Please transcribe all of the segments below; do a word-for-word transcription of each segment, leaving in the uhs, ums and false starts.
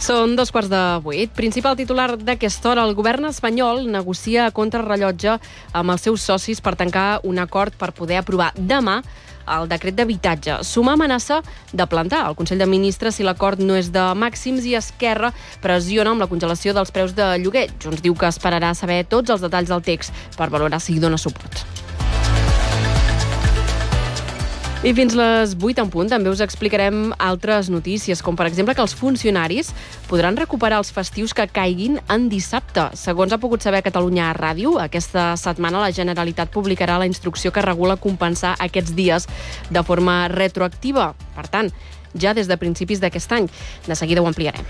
Són dos quarts de vuit. Principal titular d'aquesta hora, el govern espanyol negocia a contrarrellotge amb els seus socis per tancar un acord per poder aprovar demà el decret d'habitatge. Sumar amenaça de plantar el Consell de Ministres si l'acord no és de màxims i Esquerra pressiona amb la congelació dels preus de lloguer. Junts diu que esperarà saber tots els detalls del text per valorar si hi dona suport. I fins les vuit en punt també us explicarem altres notícies, com per exemple que els funcionaris podran recuperar els festius que caiguin en dissabte. Segons ha pogut saber Catalunya Ràdio, aquesta setmana la Generalitat publicarà la instrucció que regula compensar aquests dies de forma retroactiva. Per tant, ja des de principis d'aquest any. De seguida ho ampliarem.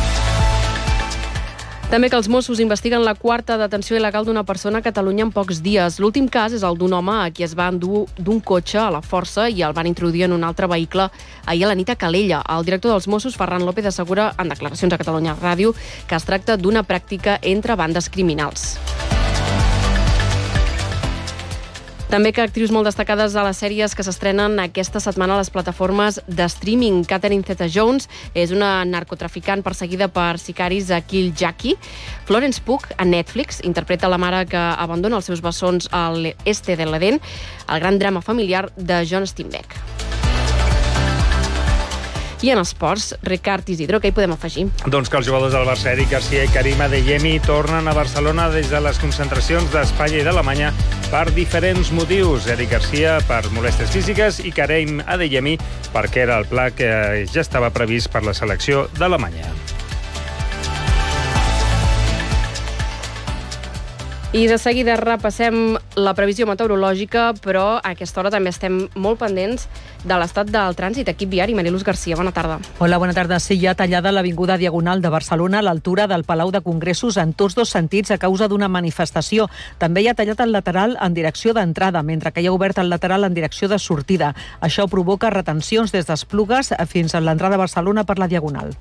També que els Mossos investiguen la quarta detenció il·legal d'una persona a Catalunya en pocs dies. L'últim cas és el d'un home a qui es va endur d'un cotxe a la força i el van introduir en un altre vehicle ahir a la nit a Calella. El director dels Mossos, Ferran López, assegura en declaracions a Catalunya Ràdio que es tracta d'una pràctica entre bandes criminals. També que actrius molt destacades a les sèries que s'estrenen aquesta setmana a les plataformes de streaming. Catherine Zeta-Jones és una narcotraficant perseguida per sicaris a Kill-Jackie. Florence Pugh, a Netflix, interpreta la mare que abandona els seus bessons a l'este de l'Eden, el gran drama familiar de John Steinbeck. I en esports, Ricard Isidro, què hi podem afegir? Doncs que els jugadors del Barça, Eric Garcia i Karim Adeyemi, tornen a Barcelona des de les concentracions d'Espanya i d'Alemanya per diferents motius. Eric Garcia per molèsties físiques i Karim Adeyemi perquè era el pla que ja estava previst per la selecció d'Alemanya. I de seguida repassem la previsió meteorològica, però a aquesta hora també estem molt pendents de l'estat del trànsit. Equip viari, Mariluz Garcia, bona tarda. Hola, bona tarda. Sí, hi ha tallada l'avinguda Diagonal de Barcelona a l'altura del Palau de Congressos en tots dos sentits a causa d'una manifestació. També hi ha tallat el lateral en direcció d'entrada, mentre que hi ha obert el lateral en direcció de sortida. Això provoca retencions des d'Esplugues fins a l'entrada a Barcelona per la Diagonal.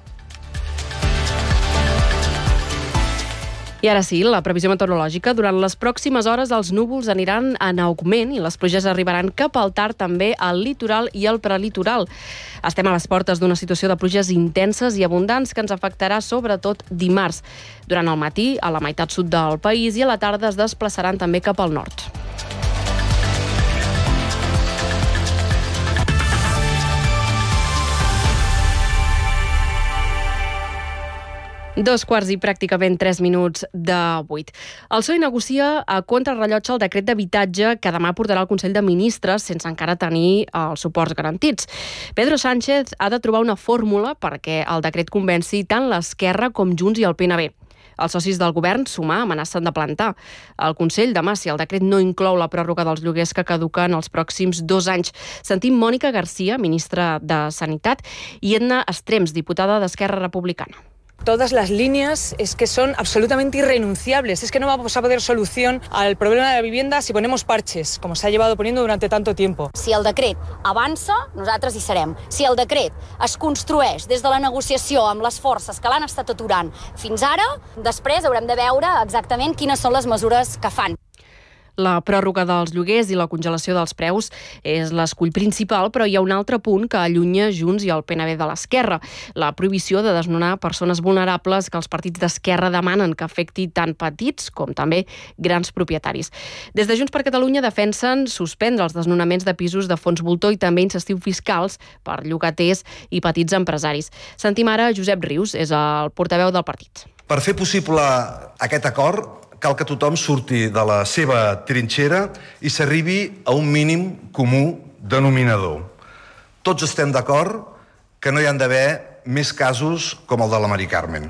I ara sí, la previsió meteorològica. Durant les pròximes hores els núvols aniran en augment i les pluges arribaran cap al tard també al litoral i al prelitoral. Estem a les portes d'una situació de pluges intenses i abundants que ens afectarà sobretot dimarts. Durant el matí, a la meitat sud del país, i a la tarda es desplaçaran també cap al nord. Dos quarts i pràcticament tres minuts de vuit. El P S O E negocia a contrarrellotge el decret d'habitatge que demà portarà al Consell de Ministres sense encara tenir els suports garantits. Pedro Sánchez ha de trobar una fórmula perquè el decret convenci tant l'Esquerra com Junts i el P N B. Els socis del govern, Sumar, amenacen de plantar el Consell demà si el decret no inclou la pròrroga dels lloguers que caduquen els pròxims dos anys. Sentim Mònica Garcia, ministra de Sanitat, i Edna Estrems, diputada d'Esquerra Republicana. Todas las líneas es que son absolutamente irrenunciables. Es que no vamos a poder solución al problema de la vivienda si ponemos parches, como se ha llevado poniendo durante tanto tiempo. Si el decret avança, nosaltres hi serem. Si el decret es construeix des de la negociació amb les forces que l'han estat aturant fins ara, després haurem de veure exactament quines són les mesures que fan. La pròrroga dels lloguers i la congelació dels preus és l'escull principal, però hi ha un altre punt que allunya Junts i el P N B de l'Esquerra, la prohibició de desnonar persones vulnerables que els partits d'Esquerra demanen que afecti tant petits com també grans propietaris. Des de Junts per Catalunya defensen suspendre els desnonaments de pisos de fons voltor i també incentius fiscals per llogaters i petits empresaris. Sentim ara Josep Rius, és el portaveu del partit. Per fer possible aquest acord, cal que tothom surti de la seva trinxera i s'arribi a un mínim comú denominador. Tots estem d'acord que no hi han d'haver més casos com el de la Mari Carmen.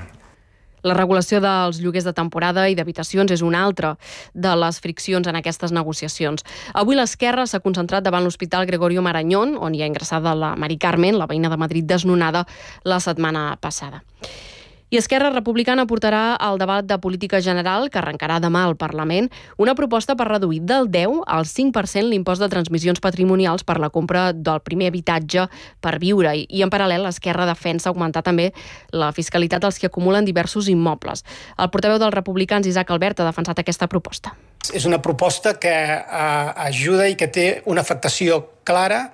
La regulació dels lloguers de temporada i d'habitacions és una altra de les friccions en aquestes negociacions. Avui l'Esquerra s'ha concentrat davant l'Hospital Gregorio Marañón, on hi ha ingressada la Mari Carmen, la veïna de Madrid desnonada la setmana passada. I Esquerra Republicana portarà al debat de política general, que arrencarà demà al Parlament, una proposta per reduir del deu al cinc per cent l'impost de transmissions patrimonials per la compra del primer habitatge per viure. I en paral·lel, l'Esquerra defensa augmentar també la fiscalitat als que acumulen diversos immobles. El portaveu dels republicans, Isaac Albert, ha defensat aquesta proposta. És una proposta que eh, ajuda i que té una afectació clara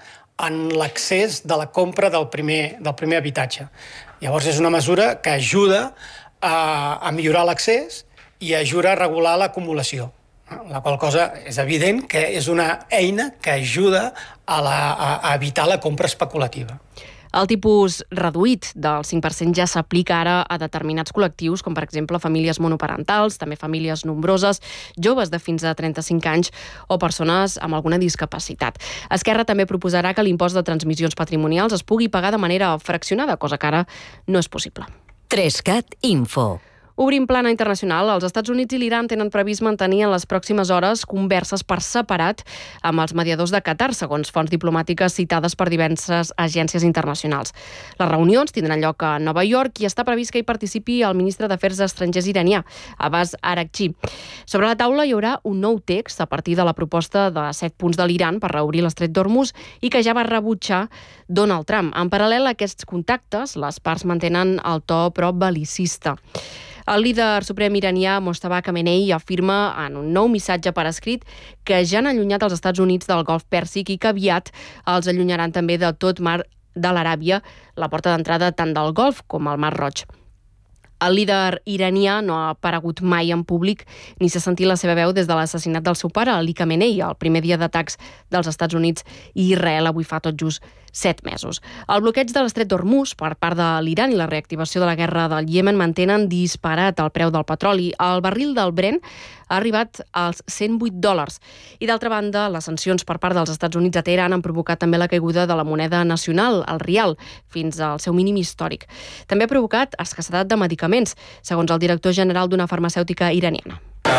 en l'accés de la compra del primer, del primer habitatge. Llavors és una mesura que ajuda a, a millorar l'accés i ajuda a regular l'acumulació. La qual cosa és evident que és una eina que ajuda a, la, a evitar la compra especulativa. El tipus reduït del cinc per cent ja s'aplica ara a determinats col·lectius, com per exemple famílies monoparentals, també famílies nombroses, joves de fins a trenta-cinc anys o persones amb alguna discapacitat. Esquerra també proposarà que l'impost de transmissions patrimonials es pugui pagar de manera fraccionada, cosa que ara no és possible. Trescat Info. Obrim plana internacional. Els Estats Units i l'Iran tenen previst mantenir en les pròximes hores converses per separat amb els mediadors de Qatar, segons fonts diplomàtiques citades per diverses agències internacionals. Les reunions tindran lloc a Nova York i està previst que hi participi el ministre d'Afers Estrangers iranià, Abbas Araghchi. Sobre la taula hi haurà un nou text a partir de la proposta de set punts de l'Iran per reobrir l'estret d'Hormuz i que ja va rebutjar Donald Trump. En paral·lel a aquests contactes, les parts mantenen el to però bel·licista. El líder suprem iranià Mojtaba Khamenei afirma en un nou missatge per escrit que ja han allunyat els Estats Units del Golf Pèrsic i que aviat els allunyaran també de tot mar de l'Aràbia, la porta d'entrada tant del Golf com al Mar Roig. El líder iranià no ha aparegut mai en públic ni s'ha sentit la seva veu des de l'assassinat del seu pare, Ali Khamenei, el primer dia d'atacs dels Estats Units i Israel avui fa tot just set mesos. El bloqueig de l'estret d'Hormuz per part de l'Iran i la reactivació de la guerra del Iemen mantenen disparat el preu del petroli. El barril del Brent ha arribat als cent vuit dòlars. I d'altra banda, les sancions per part dels Estats Units a Teheran han provocat també la caiguda de la moneda nacional, el rial, fins al seu mínim històric. També ha provocat escassedat de medicaments, segons el director general d'una farmacèutica iraniana.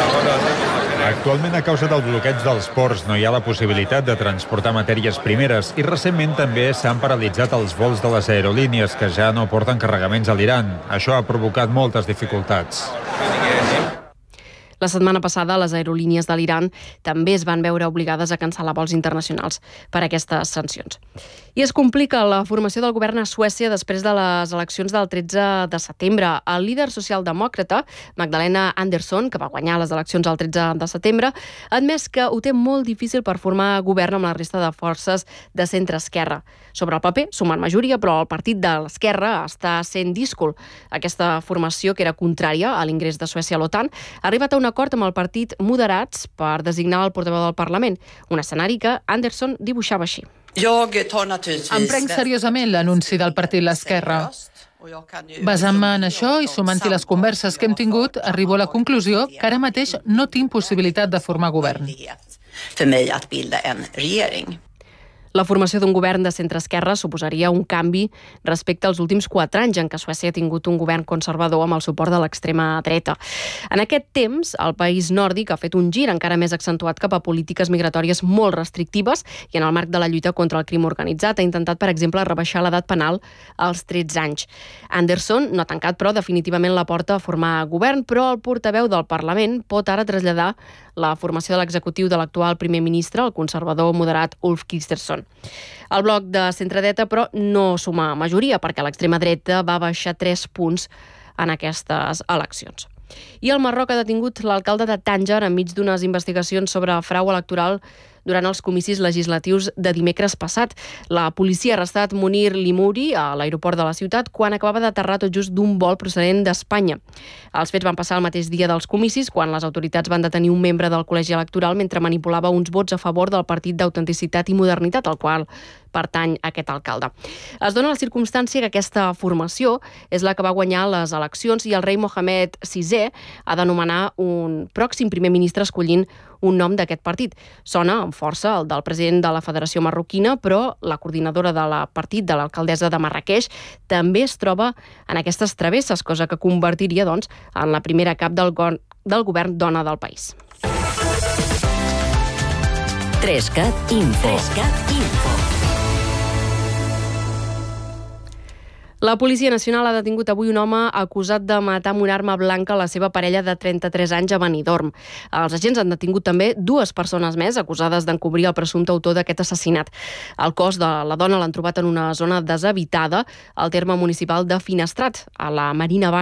Actualment, a causa del bloqueig dels ports, no hi ha la possibilitat de transportar matèries primeres i recentment també s'han paralitzat els vols de les aerolínies que ja no porten carregaments a l'Iran. Això ha provocat moltes dificultats. La setmana passada, les aerolínies de l'Iran també es van veure obligades a cancel·lar vols internacionals per aquestes sancions. I es complica la formació del govern a Suècia després de les eleccions del tretze de setembre. El líder socialdemòcrata, Magdalena Andersson, que va guanyar les eleccions el tretze de setembre, ha admès que ho té molt difícil per formar govern amb la resta de forces de centre-esquerra. Sobre el paper, sumen majoria, però el partit de l'esquerra està sent díscol. Aquesta formació, que era contrària a l'ingrés de Suècia a l'OTAN, ha arribat a un acord amb el partit Moderats per designar el portaveu del Parlament, un escenari que Andersson dibuixava així. Em prenc seriosament l'anunci del partit L'Esquerra. Basant-me en això i sumant-hi les converses que hem tingut, arribo a la conclusió que ara mateix no tinc possibilitat de formar govern. La formació d'un govern de centre-esquerra suposaria un canvi respecte als últims quatre anys en què Suècia ha tingut un govern conservador amb el suport de l'extrema dreta. En aquest temps, el país nòrdic ha fet un gir encara més accentuat cap a polítiques migratòries molt restrictives i en el marc de la lluita contra el crim organitzat ha intentat, per exemple, rebaixar l'edat penal als tretze anys. Andersson no ha tancat, però, definitivament la porta a formar govern, però el portaveu del Parlament pot ara traslladar la formació de l'executiu de l'actual primer ministre, el conservador moderat Ulf Kristersson. El bloc de centre-dreta, però, no suma majoria perquè l'extrema dreta va baixar tres punts en aquestes eleccions. I el Marroc ha detingut l'alcalde de Tànger enmig d'unes investigacions sobre frau electoral durant els comicis legislatius de dimecres passat. La policia ha arrestat Munir Limuri a l'aeroport de la ciutat quan acabava d'aterrar tot just d'un vol procedent d'Espanya. Els fets van passar el mateix dia dels comicis, quan les autoritats van detenir un membre del col·legi electoral mentre manipulava uns vots a favor del Partit d'Autenticitat i Modernitat, al qual pertany aquest alcalde. Es dona la circumstància que aquesta formació és la que va guanyar les eleccions i el rei Mohamed sisè ha de nomenar un pròxim primer ministre escollint un nom d'aquest partit. Sona amb força el del president de la Federació Marroquina, però la coordinadora de la partit de l'alcaldessa de Marràqueix també es troba en aquestes travesses, cosa que convertiria, doncs, en la primera cap del, go del govern dona del país. Trescat Info. Trescat Info. La Policia Nacional ha detingut avui un home acusat de matar amb una arma blanca la seva parella de trenta-tres anys a Benidorm. Els agents han detingut també dues persones més acusades d'encobrir el presumpte autor d'aquest assassinat. El cos de la dona l'han trobat en una zona deshabitada al terme municipal de Finestrat, a la Marina Baixa.